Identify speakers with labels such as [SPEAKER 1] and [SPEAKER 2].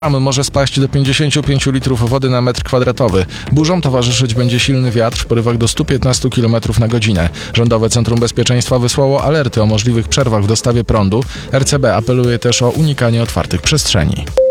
[SPEAKER 1] Może spaść do 55 litrów wody na metr kwadratowy. Burzom towarzyszyć będzie silny wiatr w porywach do 115 km na godzinę. Rządowe Centrum Bezpieczeństwa wysłało alerty o możliwych przerwach w dostawie prądu. RCB apeluje też o unikanie otwartych przestrzeni.